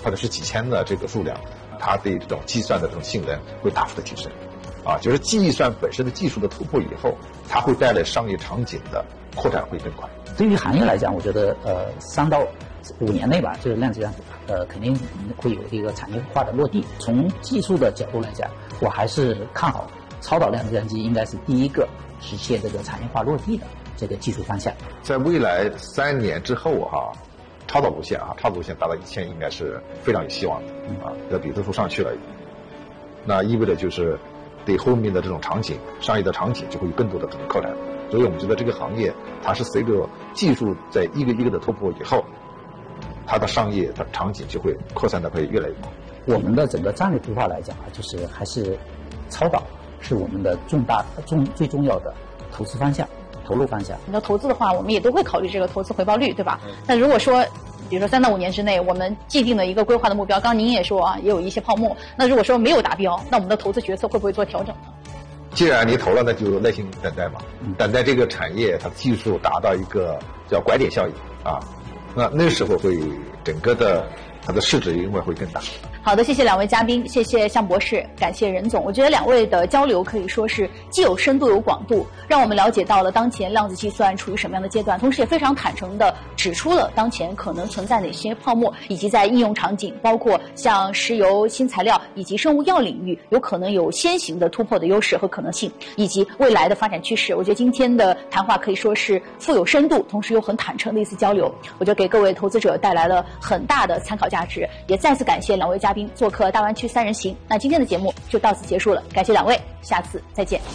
或者是几千的这个数量，它对这种计算的这种性能会大幅的提升。就是计算本身的技术的突破以后，它会带来商业场景的扩展会更快。 对于行业来讲，我觉得3到5年内吧，这个量子计算肯定会有一个产业化的落地。从技术的角度来讲，我还是看好超导量子计算机应该是第一个实现这个产业化落地的这个技术方向。 在未来3年之后超导路线达到1000应该是非常有希望的这比特数上去了，那意味着就是对后面的这种场景，商业的场景就会有更多的这种扩展。所以我们觉得这个行业它是随着技术在一个一个的突破以后，它的商业的场景就会扩散的会越来越广。 我们的整个战略规划来讲就是还是超导是我们的最重要的投资方向、投入方向。 那投资的话，我们也都会考虑这个投资回报率，对吧？那如果说比如说3到5年之内，我们既定的一个规划的目标，刚刚您也说也有一些泡沫。那如果说没有达标，那我们的投资决策会不会做调整呢？ 既然你投了，那就耐心等待嘛，等待这个产业它技术达到一个叫拐点效应那时候会整个的它的市值应该会更大。 好的，谢谢2位嘉宾，谢谢向博士，感谢任总。我觉得2位的交流可以说是既有深度有广度，让我们了解到了当前量子计算处于什么样的阶段，同时也非常坦诚地指出了当前可能存在哪些泡沫，以及在应用场景，包括像石油、新材料以及生物药领域，有可能有先行的突破的优势和可能性，以及未来的发展趋势。我觉得今天的谈话可以说是富有深度，同时又很坦诚的一次交流，我觉得给各位投资者带来了很大的参考价值。也再次感谢2位嘉宾做客大湾区3人行。那今天的节目就到此结束了，感谢2位，下次再见。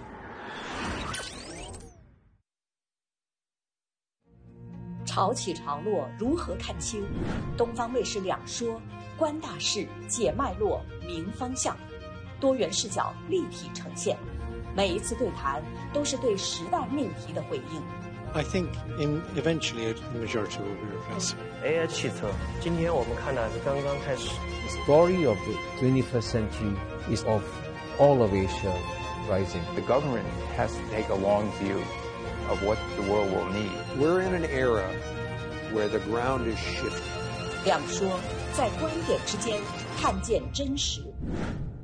潮起潮落如何看清？东方卫视两说，观大势，解脉络，明方向，多元视角立体呈现。每一次对谈都是对时代命题的回应。 I think eventually the majority will be reversible. AI 汽车，今天我们看的是刚刚开始。 The story of the 21st century is of all of Asia rising. The government has to take a long view of what the world will need. We're in an era where the ground is shifting. 两说，在观点之间看见真实。